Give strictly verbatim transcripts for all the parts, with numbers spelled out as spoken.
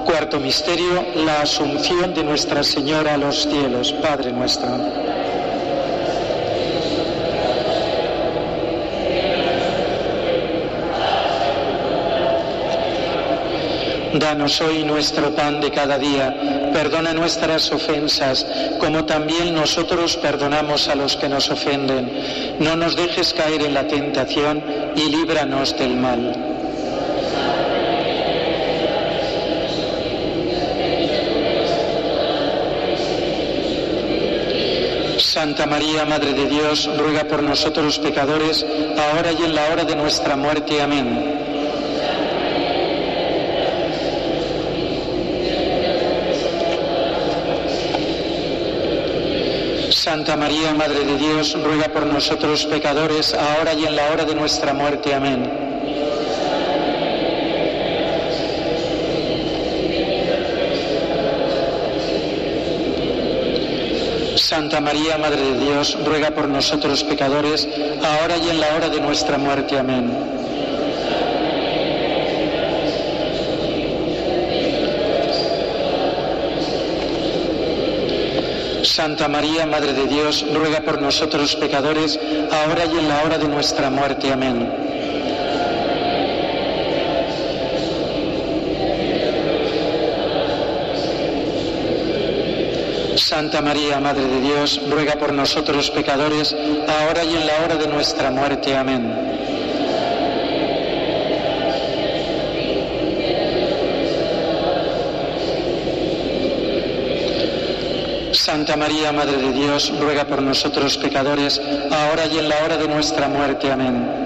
Cuarto misterio, la asunción de Nuestra Señora a los cielos. Padre nuestro. Danos hoy nuestro pan de cada día. Perdona nuestras ofensas, como también nosotros perdonamos a los que nos ofenden. No nos dejes caer en la tentación y líbranos del mal. Santa María, Madre de Dios, ruega por nosotros los pecadores, ahora y en la hora de nuestra muerte. Amén. Santa María, Madre de Dios, ruega por nosotros los pecadores, ahora y en la hora de nuestra muerte. Amén. Santa María, Madre de Dios, ruega por nosotros los pecadores, ahora y en la hora de nuestra muerte. Amén. Santa María, Madre de Dios, ruega por nosotros los pecadores, ahora y en la hora de nuestra muerte. Amén. Santa María, Madre de Dios, ruega por nosotros los pecadores, ahora y en la hora de nuestra muerte. Amén. Santa María, Madre de Dios, ruega por nosotros los pecadores, ahora y en la hora de nuestra muerte. Amén.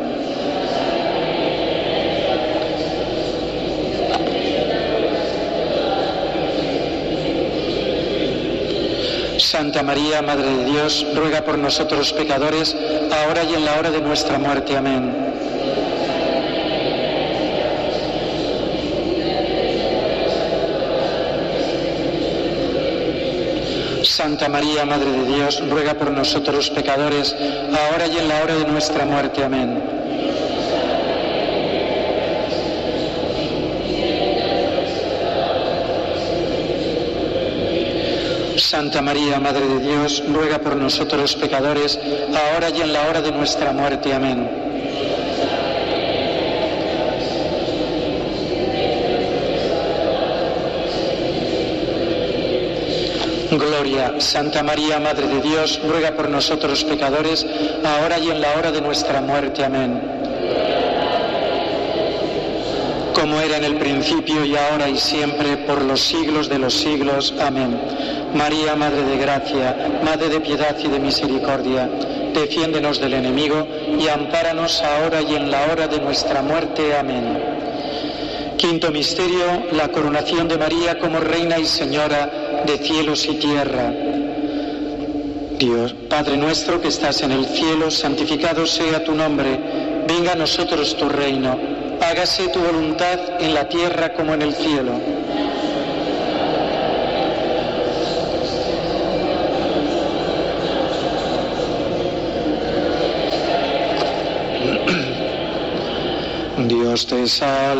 Santa María, Madre de Dios, ruega por nosotros los pecadores, ahora y en la hora de nuestra muerte. Amén. Santa María, Madre de Dios, ruega por nosotros los pecadores, ahora y en la hora de nuestra muerte. Amén. Santa María, Madre de Dios, ruega por nosotros los pecadores, ahora y en la hora de nuestra muerte. Amén. Gloria. Santa María, Madre de Dios, ruega por nosotros los pecadores, ahora y en la hora de nuestra muerte. Amén. Como era en el principio y ahora y siempre, por los siglos de los siglos. Amén. María, Madre de Gracia, Madre de Piedad y de Misericordia, defiéndenos del enemigo y ampáranos ahora y en la hora de nuestra muerte. Amén. Quinto misterio, la coronación de María como Reina y Señora de cielos y tierra. Dios, Padre nuestro que estás en el cielo, santificado sea tu nombre. Venga a nosotros tu reino. Hágase tu voluntad en la tierra como en el cielo. Dios te salve.